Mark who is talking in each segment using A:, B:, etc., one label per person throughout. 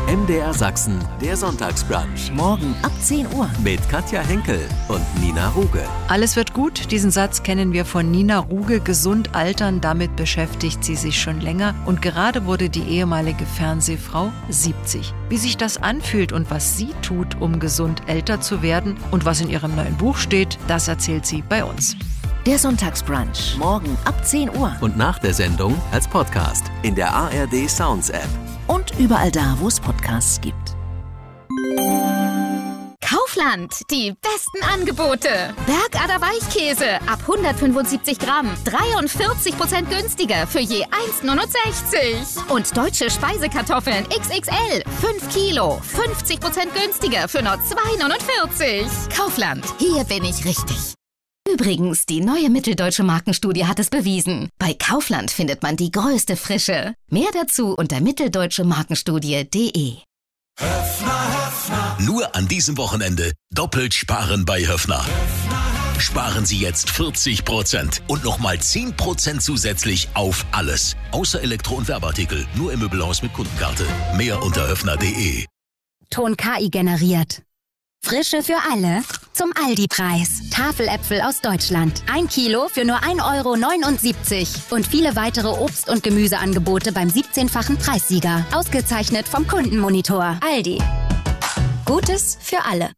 A: MDR Sachsen, der Sonntagsbrunch.
B: Morgen ab 10 Uhr.
A: Mit Katja Henkel und Nina Ruge.
C: Alles wird gut. Diesen Satz kennen wir von Nina Ruge. Gesund altern, damit beschäftigt sie sich schon länger. Und gerade wurde die ehemalige Fernsehfrau 70. Wie sich das anfühlt und was sie tut, um gesund älter zu werden und was in ihrem neuen Buch steht, das erzählt sie bei uns.
B: Der Sonntagsbrunch. Morgen ab 10 Uhr.
A: Und nach der Sendung als Podcast in der ARD Sounds App.
B: Und überall da, wo es Podcasts gibt.
D: Kaufland, die besten Angebote. Bergader Weichkäse ab 175 Gramm, 43% günstiger für je 1,69. Und deutsche Speisekartoffeln XXL, 5 Kilo, 50% günstiger für nur 2,49. Kaufland, hier bin ich richtig. Übrigens, die neue mitteldeutsche Markenstudie hat es bewiesen. Bei Kaufland findet man die größte Frische. Mehr dazu unter mitteldeutschemarkenstudie.de.
E: Nur an diesem Wochenende doppelt sparen bei Höffner. Sparen Sie jetzt 40% und nochmal 10% zusätzlich auf alles. Außer Elektro- und Werbeartikel. Nur im Möbelhaus mit Kundenkarte. Mehr unter höffner.de.
F: Ton KI generiert. Frische für alle zum Aldi-Preis. Tafeläpfel aus Deutschland. 1 Kilo für nur 1,79 € und viele weitere Obst- und Gemüseangebote beim 17-fachen Preissieger. Ausgezeichnet vom Kundenmonitor. Aldi. Gutes für alle.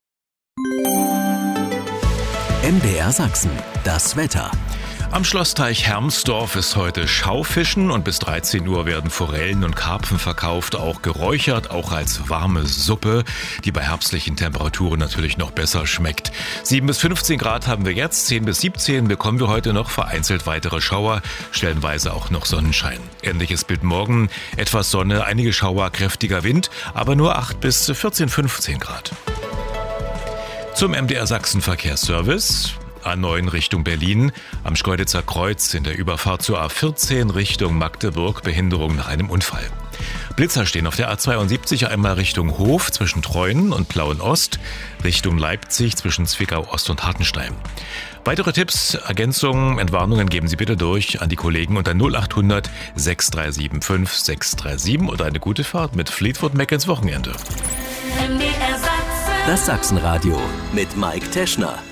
A: MDR Sachsen, das Wetter.
G: Am Schlossteich Hermsdorf ist heute Schaufischen und bis 13 Uhr werden Forellen und Karpfen verkauft, auch geräuchert, auch als warme Suppe, die bei herbstlichen Temperaturen natürlich noch besser schmeckt. 7 bis 15 Grad haben wir jetzt, 10 bis 17 bekommen wir heute noch vereinzelt weitere Schauer, stellenweise auch noch Sonnenschein. Ähnliches Bild morgen, etwas Sonne, einige Schauer, kräftiger Wind, aber nur 8 bis 14, 15 Grad. Zum MDR Sachsen Verkehrsservice. A9 Richtung Berlin, am Schkeuditzer Kreuz in der Überfahrt zur A14 Richtung Magdeburg, Behinderung nach einem Unfall. Blitzer stehen auf der A72 einmal Richtung Hof zwischen Treunen und Plauen-Ost, Richtung Leipzig zwischen Zwickau-Ost und Hartenstein. Weitere Tipps, Ergänzungen, Entwarnungen geben Sie bitte durch an die Kollegen unter 0800 6375 637 oder eine gute Fahrt mit Fleetwood Mac ins Wochenende.
A: Das Sachsenradio mit Mike Teschner.